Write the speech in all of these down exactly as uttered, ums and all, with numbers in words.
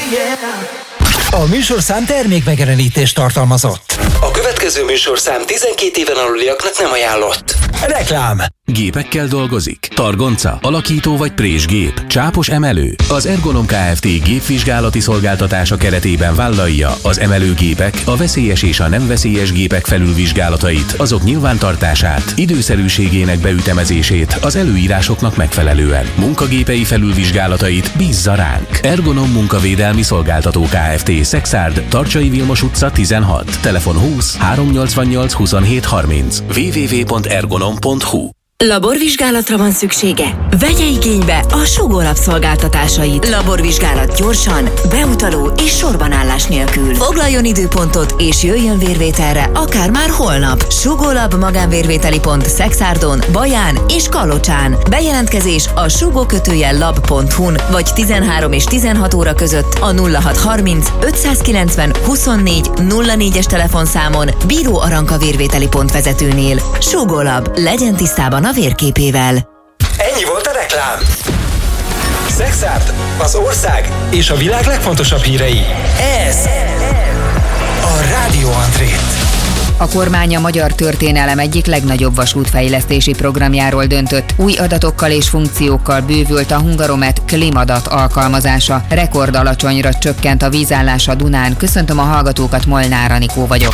A műsorszám termékmegjelenítést tartalmazott. A következő műsorszám tizenkét éven aluliaknak nem ajánlott. Reklám. Gépekkel dolgozik? Targonca, alakító vagy présgép, csápos emelő? Az Ergonom Kft. Gépvizsgálati szolgáltatása keretében vállalja az emelőgépek, a veszélyes és a nem veszélyes gépek felülvizsgálatait, azok nyilvántartását, időszerűségének beütemezését az előírásoknak megfelelően. Munkagépei felülvizsgálatait bízza ránk. Ergonom Munkavédelmi Szolgáltató Kft. Szexárd, Tarcsai Vilmos utca tizenhat. Telefon húsz háromszáznyolcvannyolc huszonhét harminc. double-u double-u double-u pont ergonom pont hu. Laborvizsgálatra van szüksége? Vegye igénybe a Sugó Lab szolgáltatásait. Laborvizsgálat gyorsan, beutaló és sorbanállás nélkül. Foglaljon időpontot és jöjjön vérvételre akár már holnap. Sugó Lab magánvérvételi pont Szexárdon, Baján és Kalocsán. Bejelentkezés a sugó lab pont hu-n vagy tizenhárom és tizenhat óra között a nulla hat harminc ötszázkilencven huszonnégy nulla négyes telefonszámon Bíró Aranka vérvételi pont vezetőnél. Sugó Lab, legyen tisztában a vérképével. Ennyi volt a reklám. Szexárd, az ország és a világ legfontosabb hírei. Ez a Rádió Andrét. A kormány a magyar történelem egyik legnagyobb vasútfejlesztési programjáról döntött. Új adatokkal és funkciókkal bővült a Hungaromet Klimadat alkalmazása. Rekord alacsonyra csökkent a vízállás a Dunán. Köszöntöm a hallgatókat, Molnár Anikó vagyok.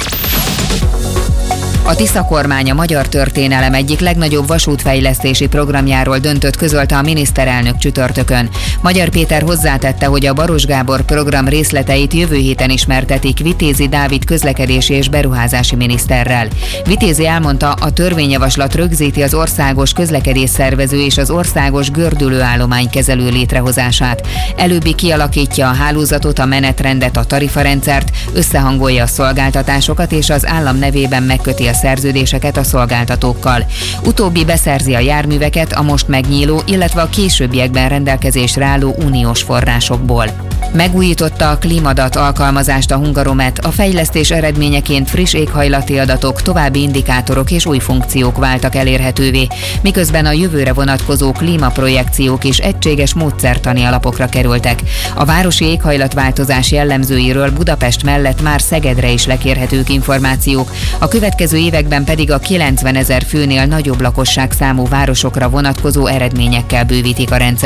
A Tisza kormány a magyar történelem egyik legnagyobb vasútfejlesztési programjáról döntött, közölte a miniszterelnök csütörtökön. Magyar Péter hozzátette, hogy a Baros Gábor program részleteit jövő héten ismertetik Vitézi Dávid közlekedési és beruházási miniszterrel. Vitézi elmondta, a törvényjavaslat rögzíti az országos közlekedésszervező és az országos gördülőállománykezelő létrehozását. Előbbi kialakítja a hálózatot, a menetrendet, a tarifarendszert, összehangolja a szolgáltatásokat és az állam nevében megköti a szerződéseket a szolgáltatókkal. Utóbbi beszerzi a járműveket a most megnyíló, illetve a későbbiekben rendelkezésre álló uniós forrásokból. Megújította a Klimadat alkalmazást a Hungaromet, a fejlesztés eredményeként friss éghajlati adatok, további indikátorok és új funkciók váltak elérhetővé, miközben a jövőre vonatkozó klímaprojekciók és egységes módszertani alapokra kerültek. A városi éghajlatváltozás jellemzőiről Budapest mellett már Szegedre is lekérhetők információk, a következő években pedig a kilencvenezer főnél nagyobb lakosságszámú városokra vonatkozó eredményekkel bővítik a rendszer.